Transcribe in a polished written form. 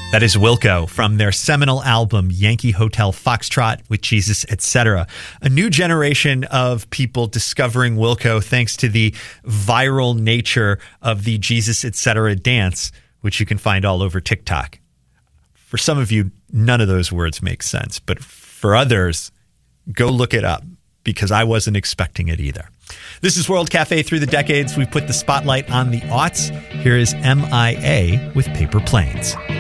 That is Wilco from their seminal album, Yankee Hotel Foxtrot with Jesus, etc. A new generation of people discovering Wilco thanks to the viral nature of the Jesus, etc. dance, which you can find all over TikTok. For some of you, none of those words make sense, but for others, go look it up because I wasn't expecting it either. This is World Cafe Through the Decades. We've put the spotlight on the aughts. Here is MIA with Paper Planes.